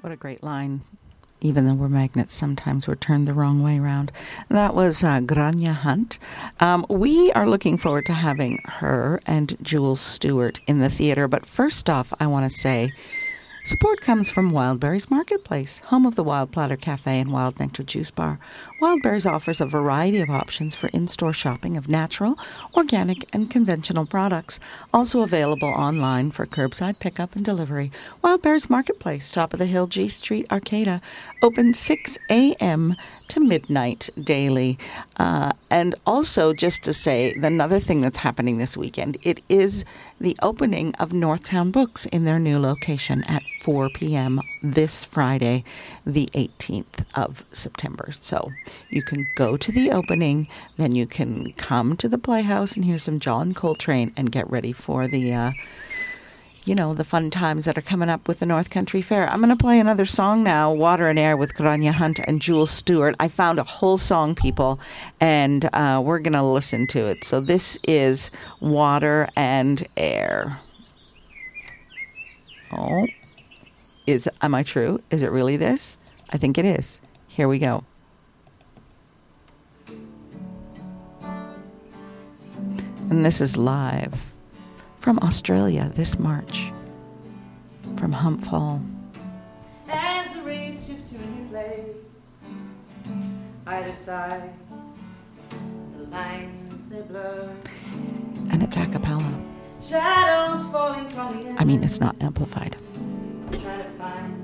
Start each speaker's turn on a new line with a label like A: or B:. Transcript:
A: What a great line. Even though we're magnets, sometimes we're turned the wrong way around. That was Grania Hunt. We are looking forward to having her and Jules Stewart in the theater. But first off, I want to say support comes from Wildberries Marketplace, home of the Wild Platter Cafe and Wild Nectar Juice Bar. Wildberries offers a variety of options for in-store shopping of natural, organic, and conventional products. Also available online for curbside pickup and delivery. Wildberries Marketplace, top of the hill, G Street, Arcata, open 6 a.m. to midnight daily. And also, just to say, another thing that's happening this weekend, it is the opening of Northtown Books in their new location at 4 p.m. this Friday, the 18th of September. So you can go to the opening, then you can come to the Playhouse and hear some John Coltrane and get ready for the the fun times that are coming up with the North Country Fair. I'm going to play another song now, Water and Air with Grania Hunt and Jules Stewart. I found a whole song, people, and we're going to listen to it. So this is Water and Air. Oh, am I true? Is it really this? I think it is. Here we go. And this is live from Australia this March, from Humph Hall.
B: As the rays shift to a new place, either side, the lines they blur.
A: And it's a cappella.
B: Shadows falling from the
A: I mean, it's not amplified.
B: Trying to find